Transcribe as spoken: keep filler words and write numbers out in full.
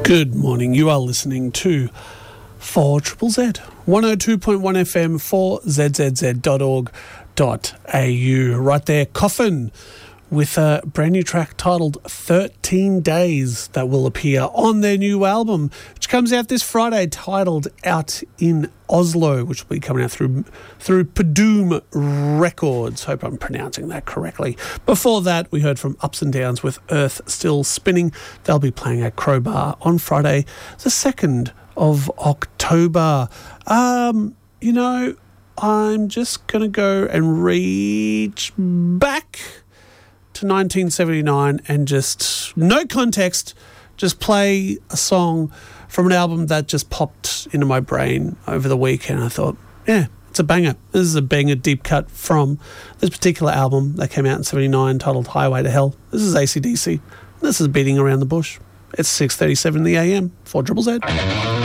Good morning. You are listening to four Z Z Z, one oh two point one F M, four Z Z Z dot org dot A U. Right there, Coffin, with a brand new track titled thirteen days that will appear on their new album, which comes out this Friday, titled Out in Oslo, which will be coming out through through Padoom Records. Hope I'm pronouncing that correctly. Before that, we heard from Ups and Downs with Earth Still Spinning. They'll be playing at Crowbar on Friday, the second of October. Um, you know, I'm just going to go and reach back to nineteen seventy-nine and just, no context, just play a song from an album that just popped into my brain over the weekend. I thought, yeah, it's a banger. This is a banger deep cut from this particular album that came out in seventy-nine titled Highway to Hell. This is A C D C. This is Beating Around the Bush. It's six thirty-seven in the A M for Triple Z.